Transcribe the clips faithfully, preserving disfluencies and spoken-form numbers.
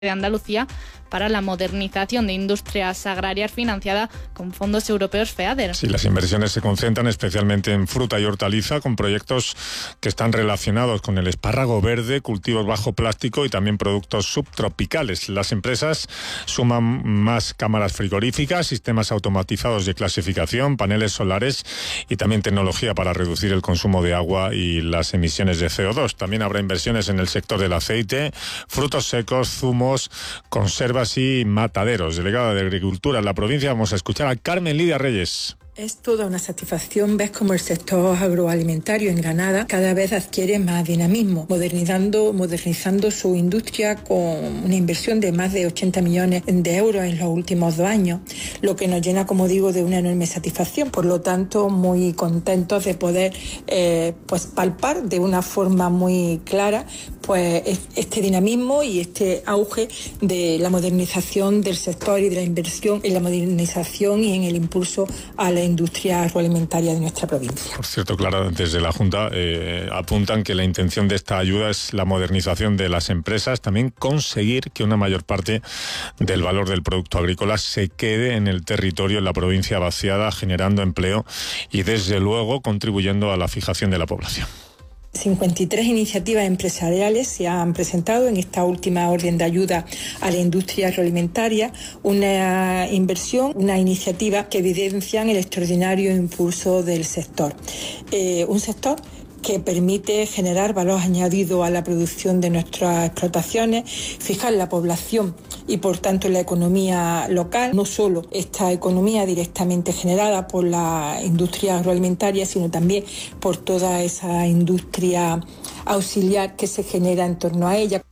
de Andalucía para la modernización de industrias agrarias financiada con fondos europeos FEADER. Sí, las inversiones se concentran especialmente en fruta y hortaliza, con proyectos que están relacionados con el espárrago verde, cultivos bajo plástico y también productos subtropicales. Las empresas suman más cámaras frigoríficas, sistemas automatizados de clasificación, paneles solares y también tecnología para reducir el consumo de agua y las emisiones de C O dos. También habrá inversiones en el sector del aceite, frutos secos, zumos, conservas y mataderos. Delegada de Agricultura en la provincia, vamos a escuchar a Carmen Lidia Reyes. Es toda una satisfacción ver cómo el sector agroalimentario en Granada cada vez adquiere más dinamismo, modernizando, modernizando su industria con una inversión de más de ochenta millones de euros en los últimos dos años, lo que nos llena, como digo, de una enorme satisfacción. Por lo tanto, muy contentos de poder eh, pues palpar de una forma muy clara pues este dinamismo y este auge de la modernización del sector y de la inversión en la modernización y en el impulso a la industria agroalimentaria de nuestra provincia. Por cierto, Clara, desde la Junta eh, apuntan que la intención de esta ayuda es la modernización de las empresas, también conseguir que una mayor parte del valor del producto agrícola se quede en el territorio, en la provincia vaciada, generando empleo y desde luego contribuyendo a la fijación de la población. cincuenta y tres iniciativas empresariales se han presentado en esta última orden de ayuda a la industria agroalimentaria, una inversión, una iniciativa que evidencian el extraordinario impulso del sector. Eh, un sector que permite generar valor añadido a la producción de nuestras explotaciones, fijar la población y por tanto la economía local, no solo esta economía directamente generada por la industria agroalimentaria, sino también por toda esa industria auxiliar que se genera en torno a ella.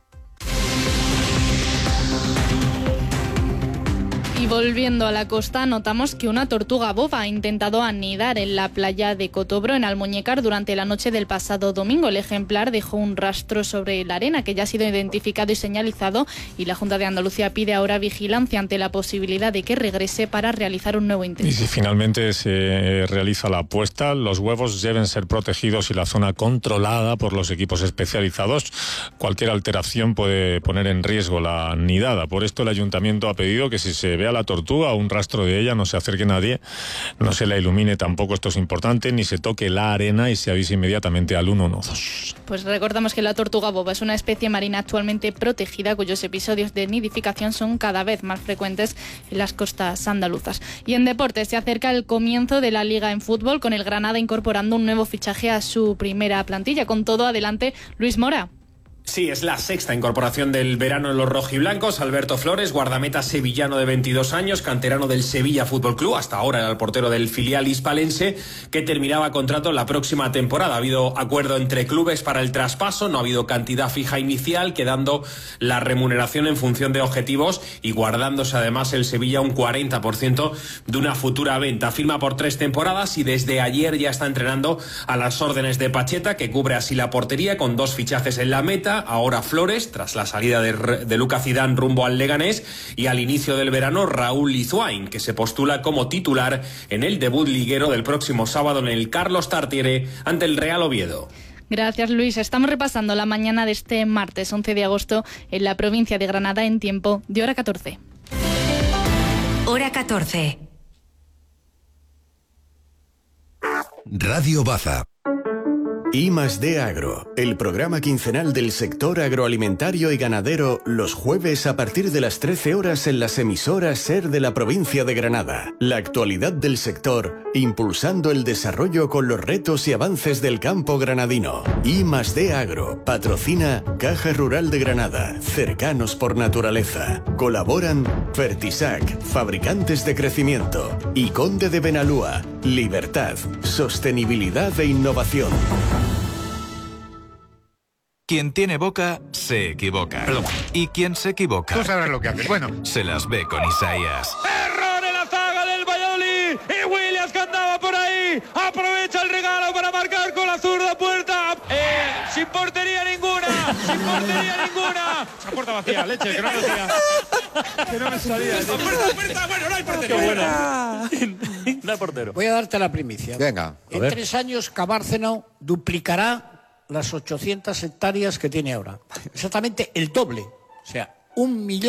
Y volviendo a la costa, notamos que una tortuga boba ha intentado anidar en la playa de Cotobro, en Almuñécar, durante la noche del pasado domingo. El ejemplar dejó un rastro sobre la arena que ya ha sido identificado y señalizado, y la Junta de Andalucía pide ahora vigilancia ante la posibilidad de que regrese para realizar un nuevo intento. Y si finalmente se realiza la apuesta, los huevos deben ser protegidos y la zona controlada por los equipos especializados. Cualquier alteración puede poner en riesgo la nidada. Por esto el Ayuntamiento ha pedido que si se ve a la tortuga o un rastro de ella, no se acerque nadie, no se la ilumine tampoco, esto es importante, ni se toque la arena y se avise inmediatamente al uno uno dos. Pues recordamos que la tortuga boba es una especie marina actualmente protegida, cuyos episodios de nidificación son cada vez más frecuentes en las costas andaluzas. Y en deportes se acerca el comienzo de la Liga en fútbol, con el Granada incorporando un nuevo fichaje a su primera plantilla. Con todo, adelante, Luis Mora. Sí, es la sexta incorporación del verano en los rojiblancos. Alberto Flores, guardameta sevillano de veintidós años, canterano del Sevilla Fútbol Club, hasta ahora era el portero del filial hispalense, que terminaba contrato la próxima temporada. Ha habido acuerdo entre clubes para el traspaso, no ha habido cantidad fija inicial, quedando la remuneración en función de objetivos y guardándose además el Sevilla un cuarenta por ciento de una futura venta. Firma por tres temporadas y desde ayer ya está entrenando a las órdenes de Pacheta, que cubre así la portería con dos fichajes en la meta. Ahora Flores, tras la salida de, de Lucas Zidane rumbo al Leganés, y al inicio del verano Raúl Lizuain, que se postula como titular en el debut liguero del próximo sábado en el Carlos Tartiere ante el Real Oviedo. Gracias, Luis. Estamos repasando la mañana de este martes once de agosto en la provincia de Granada en tiempo de hora catorce. Hora catorce. Radio Baza. I más D Agro, el programa quincenal del sector agroalimentario y ganadero, los jueves a partir de las trece horas en las emisoras SER de la provincia de Granada. La actualidad del sector, impulsando el desarrollo con los retos y avances del campo granadino. I más D Agro, patrocina Caja Rural de Granada, cercanos por naturaleza. Colaboran Fertisac, fabricantes de crecimiento, y Conde de Benalúa, libertad, sostenibilidad e innovación. Quien tiene boca, se equivoca. Perdón. Y quien se equivoca... Tú sabrás lo que haces. Bueno. Se las ve con Isaías. ¡Error en la zaga del Valladolid! Y Williams, que andaba por ahí, aprovecha el regalo para marcar con la zurda puerta. Eh, sin portería ninguna, sin portería ninguna. Esa puerta vacía, leche, que no me salía. Que no me salía. Puerta, puerta, bueno, no hay portero. Qué bueno. No hay portero. Voy a darte la primicia. Venga, a En ver. tres años, Cabárceno duplicará las ochocientas hectáreas que tiene ahora. Exactamente el doble. O sea, un millón